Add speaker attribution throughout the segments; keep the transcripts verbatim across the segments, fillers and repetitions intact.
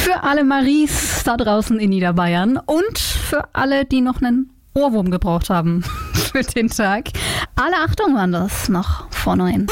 Speaker 1: Für alle Maries da draußen in Niederbayern und für alle, die noch einen Ohrwurm gebraucht haben für den Tag. Alle Achtung waren das noch vor neun.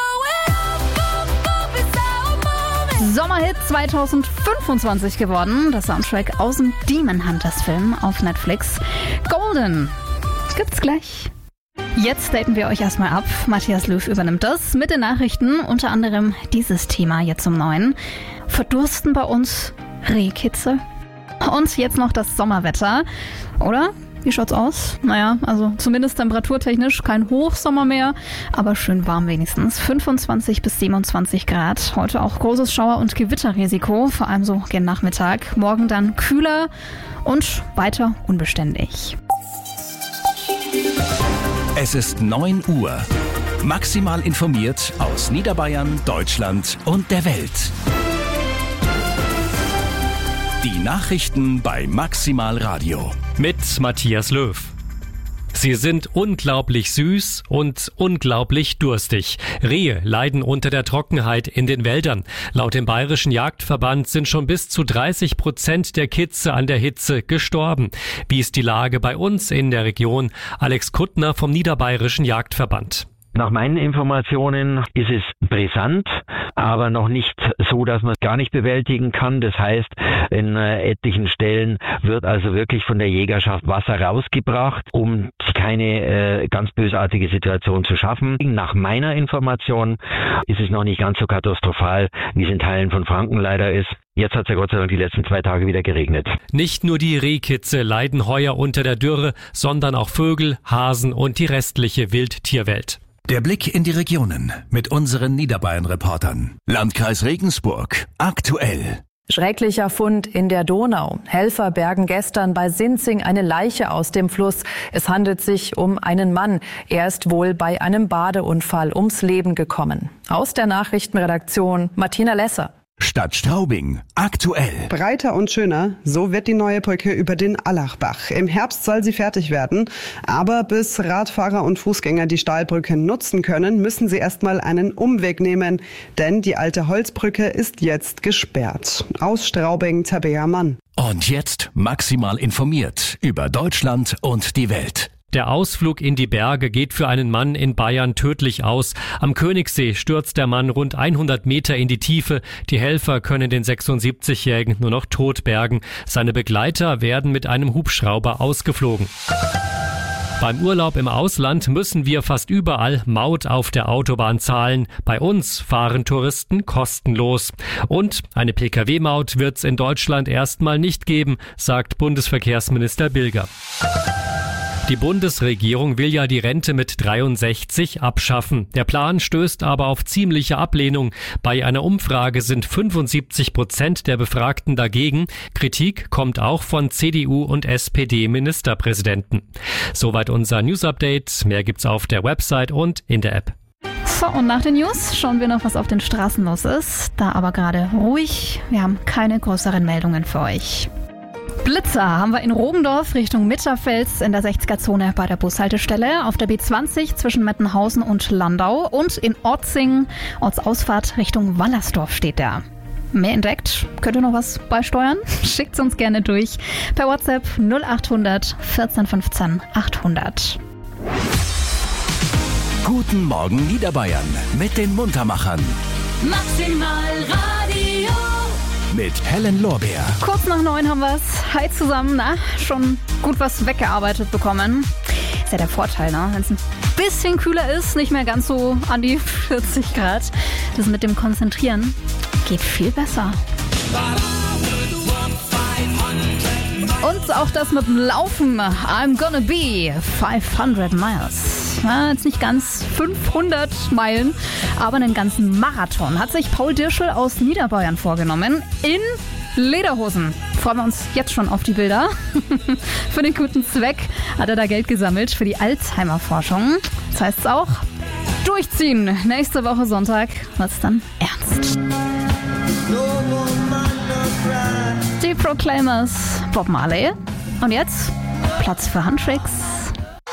Speaker 1: Sommerhit zwanzig fünfundzwanzig geworden. Der Soundtrack aus dem Demon Hunters Film auf Netflix. Golden gibt's gleich. Jetzt daten wir euch erstmal ab. Matthias Löw übernimmt das mit den Nachrichten. Unter anderem dieses Thema jetzt um neun. Verdursten bei uns Rehkitze? Und jetzt noch das Sommerwetter, oder? Wie schaut's aus? Naja, also zumindest temperaturtechnisch kein Hochsommer mehr, aber schön warm wenigstens. fünfundzwanzig bis siebenundzwanzig Grad. Heute auch großes Schauer- und Gewitterrisiko, vor allem so gen Nachmittag. Morgen dann kühler und weiter unbeständig.
Speaker 2: Es ist neun Uhr. Maximal informiert aus Niederbayern, Deutschland und der Welt. Die Nachrichten bei Maximal Radio.
Speaker 3: Mit Matthias Löw. Sie sind unglaublich süß und unglaublich durstig. Rehe leiden unter der Trockenheit in den Wäldern. Laut dem Bayerischen Jagdverband sind schon bis zu dreißig Prozent der Kitze an der Hitze gestorben. Wie ist die Lage bei uns in der Region? Alex Kuttner vom Niederbayerischen Jagdverband.
Speaker 4: Nach meinen Informationen ist es brisant, aber noch nicht so, dass man es gar nicht bewältigen kann. Das heißt, in äh, etlichen Stellen wird also wirklich von der Jägerschaft Wasser rausgebracht, um keine äh, ganz bösartige Situation zu schaffen. Nach meiner Information ist es noch nicht ganz so katastrophal, wie es in Teilen von Franken leider ist. Jetzt hat es ja Gott sei Dank die letzten zwei Tage wieder geregnet.
Speaker 3: Nicht nur die Rehkitze leiden heuer unter der Dürre, sondern auch Vögel, Hasen und die restliche Wildtierwelt.
Speaker 2: Der Blick in die Regionen mit unseren Niederbayern-Reportern. Landkreis Regensburg. Aktuell.
Speaker 5: Schrecklicher Fund in der Donau. Helfer bergen gestern bei Sinzing eine Leiche aus dem Fluss. Es handelt sich um einen Mann. Er ist wohl bei einem Badeunfall ums Leben gekommen. Aus der Nachrichtenredaktion Martina Lesser.
Speaker 2: Stadt Straubing. Aktuell.
Speaker 6: Breiter und schöner, so wird die neue Brücke über den Allachbach. Im Herbst soll sie fertig werden, aber bis Radfahrer und Fußgänger die Stahlbrücke nutzen können, müssen sie erstmal einen Umweg nehmen, denn die alte Holzbrücke ist jetzt gesperrt. Aus Straubing, Tabea Mann.
Speaker 2: Und jetzt maximal informiert über Deutschland und die Welt.
Speaker 3: Der Ausflug in die Berge geht für einen Mann in Bayern tödlich aus. Am Königssee stürzt der Mann rund hundert Meter in die Tiefe. Die Helfer können den sechsundsiebzigjährigen nur noch tot bergen. Seine Begleiter werden mit einem Hubschrauber ausgeflogen. Beim Urlaub im Ausland müssen wir fast überall Maut auf der Autobahn zahlen. Bei uns fahren Touristen kostenlos. Und eine Pkw-Maut wird's in Deutschland erstmal nicht geben, sagt Bundesverkehrsminister Bilger. Die Bundesregierung will ja die Rente mit dreiundsechzig abschaffen. Der Plan stößt aber auf ziemliche Ablehnung. Bei einer Umfrage sind fünfundsiebzig Prozent der Befragten dagegen. Kritik kommt auch von C D U und S P D-Ministerpräsidenten. Soweit unser News-Update. Mehr gibt's auf der Website und in der App.
Speaker 1: So, und nach den News schauen wir noch, was auf den Straßen los ist. Da aber gerade ruhig. Wir haben keine größeren Meldungen für euch. Blitzer haben wir in Rogendorf Richtung Mitterfels in der sechziger-Zone bei der Bushaltestelle, auf der B zwanzig zwischen Mettenhausen und Landau und in Ortzing, Ortsausfahrt Richtung Wallersdorf steht der. Mehr entdeckt? Könnt ihr noch was beisteuern? Schickt's uns gerne durch per WhatsApp null achthundert vierzehn fünfzehn achthundert.
Speaker 2: Guten Morgen Niederbayern mit den Muntermachern.
Speaker 7: Maximal Radio.
Speaker 2: Mit Helen Lorbeer.
Speaker 1: Kurz nach neun haben wir's. Hi zusammen, na, schon gut was weggearbeitet bekommen. Ist ja der Vorteil, ne? Wenn es ein bisschen kühler ist, nicht mehr ganz so an die vierzig Grad. Das mit dem Konzentrieren geht viel besser. Und auch das mit dem Laufen. I'm gonna be fünfhundert Miles. Ja, jetzt nicht ganz fünfhundert Meilen, aber einen ganzen Marathon hat sich Paul Dirschel aus Niederbayern vorgenommen. In Lederhosen. Freuen wir uns jetzt schon auf die Bilder. Für den guten Zweck hat er da Geld gesammelt für die Alzheimer-Forschung. Das heißt auch, durchziehen. Nächste Woche Sonntag wird's dann ernst. Die Proclaimers, Bob Marley. Und jetzt Platz für Handtricks.